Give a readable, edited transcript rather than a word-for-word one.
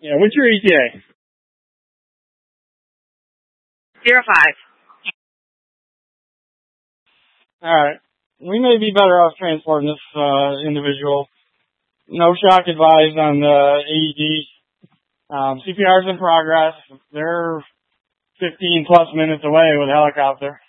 Yeah, what's your ETA? 05. Alright. We may be better off transporting this individual. No shock advised on the AED. CPR is in progress. They're 15 plus minutes away with a helicopter.